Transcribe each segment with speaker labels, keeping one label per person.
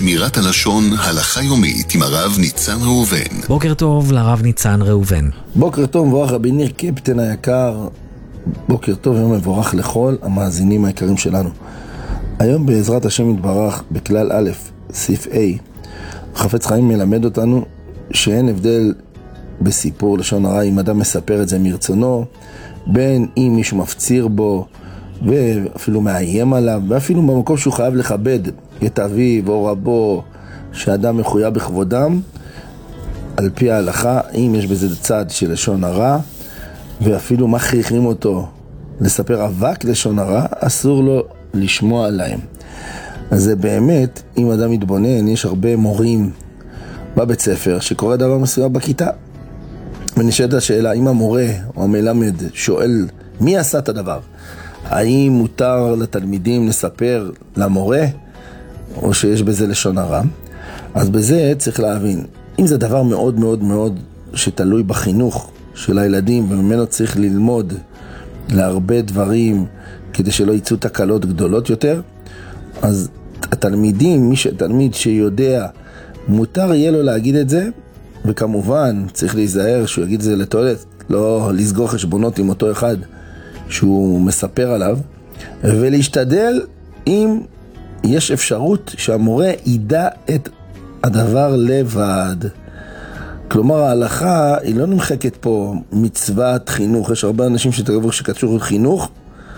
Speaker 1: שמירת הלשון, הלכה יומית עם הרב ניצן ראובן.
Speaker 2: בוקר טוב לרב ניצן ראובן.
Speaker 3: בוקר טוב, מבורך רבי ניר קפטן היקר. בוקר טוב ויום מבורך לכל המאזינים היקרים שלנו. היום בעזרת השם יתברך בכלל א', סעיף A, חפץ חיים מלמד אותנו שאין הבדל בסיפור לשון הרע אם אדם מספר את זה מרצונו, בין אם מישהו מפציר בו ואפילו מאיים עליו, ואפילו במקום שהוא חייב לכבד את אביו או רבו, שאדם מחויב בכבודם, על פי ההלכה, אם יש בזה צד של לשון הרע ואפילו מכריחים אותו לספר אבק לשון הרע, אסור לו לשמוע עליהם. אז זה באמת, אם אדם מתבונן, יש הרבה מורים בבית ספר שקורא דבר מסוים בכיתה, ונשאלת השאלה, אם המורה או המלמד שואל מי עשה את הדבר, האם מותר לתלמידים לספר למורה או שיש בזה לשון הרע? אז בזה צריך להבין, אם זה דבר מאוד מאוד מאוד שתלוי בחינוך של הילדים וממנו צריך ללמוד להרבה דברים כדי שלא יצאו תקלות גדולות יותר, אז התלמידים, תלמיד שיודע, מותר יהיה לו להגיד את זה, וכמובן צריך להיזהר שהוא יגיד את זה לתועלת, לא לסגור חשבונות עם אותו אחד שהוא מספר עליו, ולהשתדל אם יש אפשרות שהמורה ידע את הדבר לבד. כלומר ההלכה היא לא נמחקת פה מצוות חינוך. יש הרבה אנשים שקשור חינוך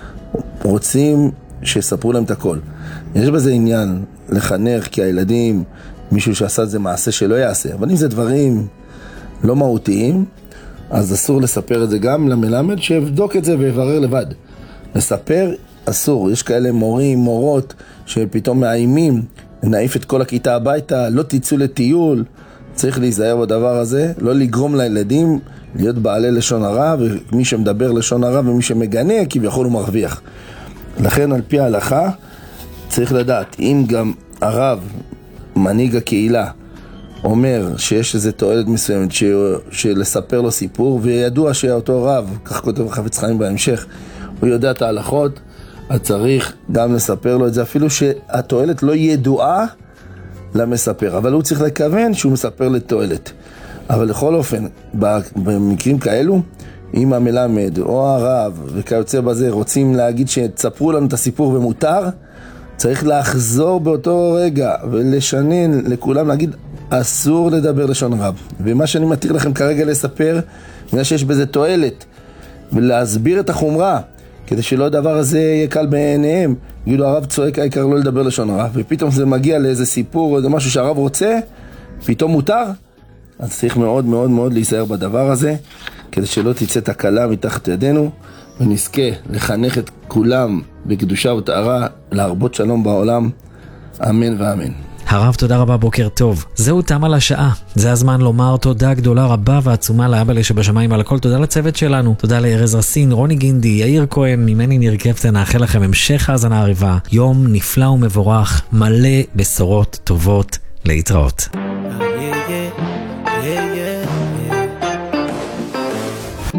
Speaker 3: רוצים שיספרו להם את הכל. יש בזה עניין לחנך כי הילדים, מישהו שעשה את זה מעשה שלא יעשה, אבל אם זה דברים לא מהותיים, אז אסור לספר את זה גם למלמד שיבדוק את זה ויברר לבד. לספר אסור. יש כאלה מורים, מורות שפתאום מאיימים, נעיף את כל הכיתה הביתה, לא תצאו לטיול. צריך להיזהר בדבר הזה, לא לגרום לילדים להיות בעלי לשון הרע, ומי שמדבר לשון הרע ומי שמגנה כביכול הוא מרוויח. לכן על פי ההלכה צריך לדעת, אם גם הרב, מנהיג הקהילה, אומר שיש איזה תועלת מסוימת שלספר לו סיפור, וידוע שאותו רב, כך כותב חפץ חיים בהמשך, הוא יודע את ההלכות, אז צריך גם לספר לו את זה, אפילו שהתועלת לא ידועה למספר, אבל הוא צריך לכוון שהוא מספר לתועלת. אבל לכל אופן, במקרים כאלו, אם המלמד או הרב וכיוצא בזה רוצים להגיד שתספרו לנו את הסיפור ומותר, צריך לחזור באותו רגע ולשנן לכולם, להגיד אסור לדבר לשון רע. ומה שאני מתיר לכם כרגע לספר, בגלל שיש בזה תועלת, ולהסביר את החומרה, כדי שלא הדבר הזה יהיה קל בעיניהם. יגידו הרב צועק, העיקר לא לדבר לשון רע, ופתאום זה מגיע לאיזה סיפור או איזה משהו שהרב רוצה, פתאום מותר. אז צריך מאוד מאוד מאוד להיזהר בדבר הזה, כדי שלא תצא תקלה מתחת ידינו, ונזכה לחנך את כולם בקדושה וטהרה, להרבות שלום בעולם. אמן ואמן.
Speaker 2: הרב, תודה רבה, בוקר טוב. זהו תם על השעה. זה הזמן לומר תודה גדולה רבה ועצומה לאבא שבשמיים על הכל. תודה לצוות שלנו. תודה לארז רסין, רוני גינדי, יאיר כהן, ממני ניר קפטן. נאחל לכם המשך האזנה עריבה. יום נפלא ומבורך, מלא בשורות טובות. להתראות.